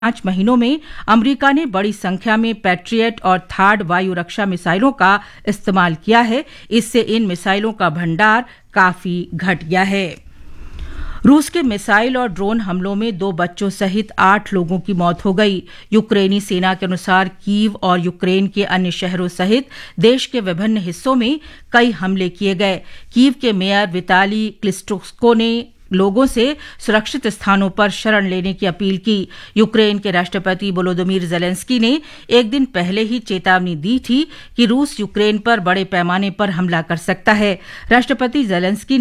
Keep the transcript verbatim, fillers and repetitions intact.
पांच महीनों में अमेरिका ने बड़ी संख्या में पैट्रियट और थार्ड वायु रक्षा मिसाइलों का इस्तेमाल किया है। इससे इन मिसाइलों का भंडार काफी घट गया है। रूस के मिसाइल और ड्रोन हमलों में दो बच्चों सहित आठ लोगों की मौत हो गई। यूक्रेनी सेना के अनुसार कीव और यूक्रेन के अन्य शहरों सहित देश के विभिन्न हिस्सों में कई हमले किए गए। कीव के मेयर विताली क्लिस्टोस्को ने लोगों से सुरक्षित स्थानों पर शरण लेने की अपील की। यूक्रेन के राष्ट्रपति वोलोदिमीर जेलेंस्की ने एक दिन पहले ही चेतावनी दी थी कि रूस यूक्रेन पर बड़े पैमाने पर हमला कर सकता है। राष्ट्रपति जेलेंस्की